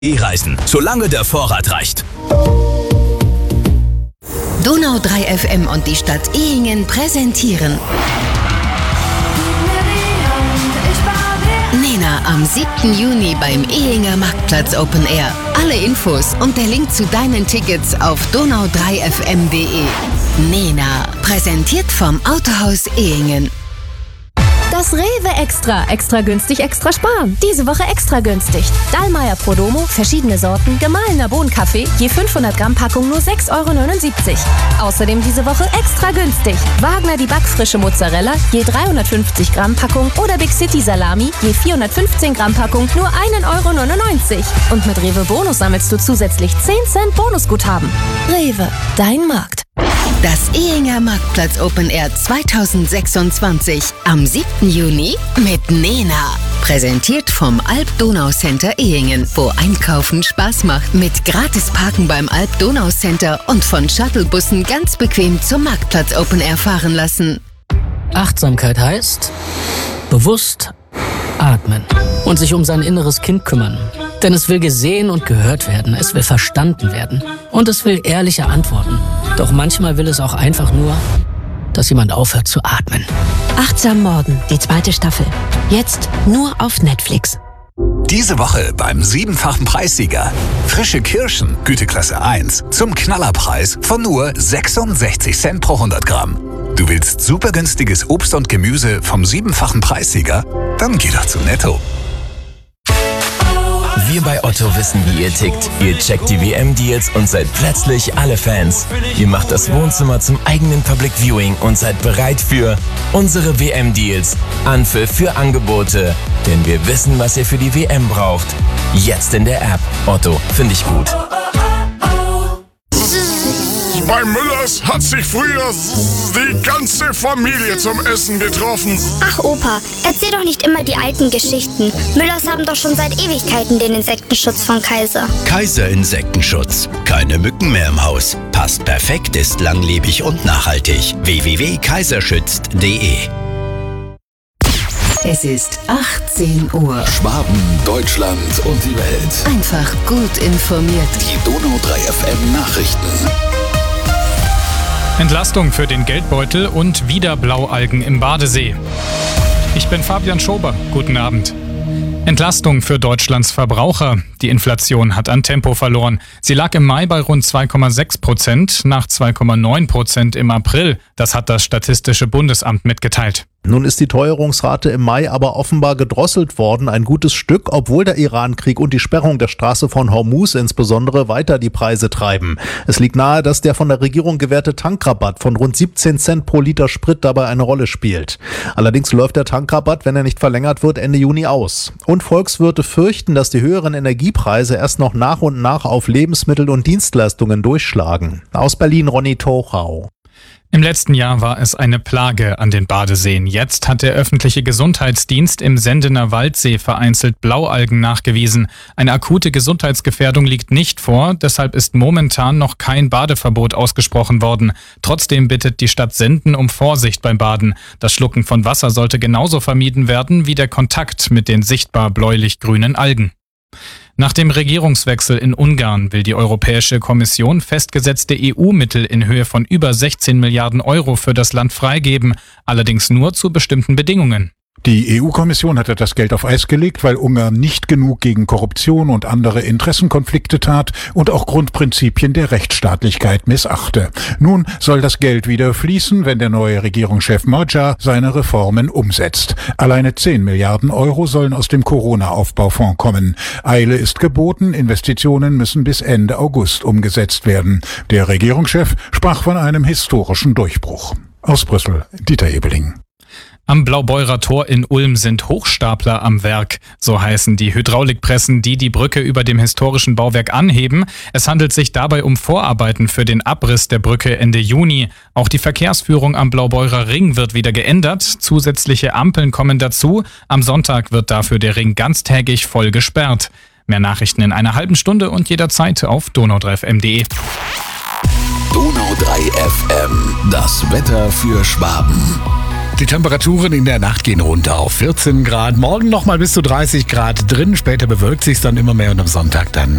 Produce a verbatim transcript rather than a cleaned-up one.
E-Reisen, solange der Vorrat reicht. Donau drei F M und die Stadt Ehingen präsentieren Nena am siebten Juni beim Ehinger Marktplatz Open Air. Alle Infos und der Link zu deinen Tickets auf donau drei f m punkt d e. Nena, präsentiert vom Autohaus Ehingen. Das Rewe Extra. Extra günstig, extra sparen. Diese Woche extra günstig. Dallmayr Prodomo, verschiedene Sorten, gemahlener Bohnenkaffee, je fünfhundert Gramm Packung nur sechs Euro neunundsiebzig. Außerdem diese Woche extra günstig. Wagner die backfrische Mozzarella, je dreihundertfünfzig Gramm Packung oder Big City Salami, je vierhundertfünfzehn Gramm Packung nur ein Euro neunundneunzig. Und mit Rewe Bonus sammelst du zusätzlich zehn Cent Bonusguthaben. Rewe, dein Markt. Das Ehinger Marktplatz Open Air zweitausendsechsundzwanzig am siebten Juni mit Nena. Präsentiert vom Alp-Donau-Center Ehingen, wo Einkaufen Spaß macht. Mit gratis Parken beim Alp-Donau-Center und von Shuttlebussen ganz bequem zum Marktplatz Open Air fahren lassen. Achtsamkeit heißt bewusst atmen und sich um sein inneres Kind kümmern. Denn es will gesehen und gehört werden, es will verstanden werden und es will ehrliche Antworten. Doch manchmal will es auch einfach nur, dass jemand aufhört zu atmen. Achtsam Morden, die zweite Staffel. Jetzt nur auf Netflix. Diese Woche beim siebenfachen Preissieger. Frische Kirschen, Güteklasse eins, zum Knallerpreis von nur sechsundsechzig Cent pro hundert Gramm. Du willst super günstiges Obst und Gemüse vom siebenfachen Preissieger? Dann geh doch zu Netto. Wir bei Otto wissen, wie ihr tickt. Ihr checkt die W M-Deals und seid plötzlich alle Fans. Ihr macht das Wohnzimmer zum eigenen Public Viewing und seid bereit für unsere W M-Deals. Anpfiff für Angebote. Denn wir wissen, was ihr für die W M braucht. Jetzt in der App. Otto, finde ich gut. Bei Müllers hat sich früher die ganze Familie zum Essen getroffen. Ach Opa, erzähl doch nicht immer die alten Geschichten. Müllers haben doch schon seit Ewigkeiten den Insektenschutz von Kaiser. Kaiser Insektenschutz. Keine Mücken mehr im Haus. Passt perfekt, ist langlebig und nachhaltig. w w w punkt kaiserschützt punkt d e. Es ist achtzehn Uhr. Schwaben, Deutschland und die Welt. Einfach gut informiert. Die Donau drei F M Nachrichten. Entlastung für den Geldbeutel und wieder Blaualgen im Badesee. Ich bin Fabian Schober. Guten Abend. Entlastung für Deutschlands Verbraucher. Die Inflation hat an Tempo verloren. Sie lag im Mai bei rund zwei Komma sechs Prozent, nach zwei Komma neun Prozent im April. Das hat das Statistische Bundesamt mitgeteilt. Nun ist die Teuerungsrate im Mai aber offenbar gedrosselt worden, ein gutes Stück, obwohl der Iran-Krieg und die Sperrung der Straße von Hormuz insbesondere weiter die Preise treiben. Es liegt nahe, dass der von der Regierung gewährte Tankrabatt von rund siebzehn Cent pro Liter Sprit dabei eine Rolle spielt. Allerdings läuft der Tankrabatt, wenn er nicht verlängert wird, Ende Juni aus. Und Volkswirte fürchten, dass die höheren Energiepreise erst noch nach und nach auf Lebensmittel und Dienstleistungen durchschlagen. Aus Berlin Ronny Tochau. Im letzten Jahr war es eine Plage an den Badeseen. Jetzt hat der öffentliche Gesundheitsdienst im Sendener Waldsee vereinzelt Blaualgen nachgewiesen. Eine akute Gesundheitsgefährdung liegt nicht vor, deshalb ist momentan noch kein Badeverbot ausgesprochen worden. Trotzdem bittet die Stadt Senden um Vorsicht beim Baden. Das Schlucken von Wasser sollte genauso vermieden werden wie der Kontakt mit den sichtbar bläulich-grünen Algen. Nach dem Regierungswechsel in Ungarn will die Europäische Kommission festgesetzte E U-Mittel in Höhe von über sechzehn Milliarden Euro für das Land freigeben, allerdings nur zu bestimmten Bedingungen. Die E U-Kommission hatte das Geld auf Eis gelegt, weil Ungarn nicht genug gegen Korruption und andere Interessenkonflikte tat und auch Grundprinzipien der Rechtsstaatlichkeit missachte. Nun soll das Geld wieder fließen, wenn der neue Regierungschef Magyar seine Reformen umsetzt. Alleine zehn Milliarden Euro sollen aus dem Corona-Aufbaufonds kommen. Eile ist geboten, Investitionen müssen bis Ende August umgesetzt werden. Der Regierungschef sprach von einem historischen Durchbruch. Aus Brüssel, Dieter Ebeling. Am Blaubeurer Tor in Ulm sind Hochstapler am Werk. So heißen die Hydraulikpressen, die die Brücke über dem historischen Bauwerk anheben. Es handelt sich dabei um Vorarbeiten für den Abriss der Brücke Ende Juni. Auch die Verkehrsführung am Blaubeurer Ring wird wieder geändert. Zusätzliche Ampeln kommen dazu. Am Sonntag wird dafür der Ring ganztägig voll gesperrt. Mehr Nachrichten in einer halben Stunde und jederzeit auf donau drei f m punkt d e. Donau drei F M, das Wetter für Schwaben. Die Temperaturen in der Nacht gehen runter auf vierzehn Grad. Morgen nochmal bis zu dreißig Grad drin. Später bewölkt sich dann immer mehr und am Sonntag dann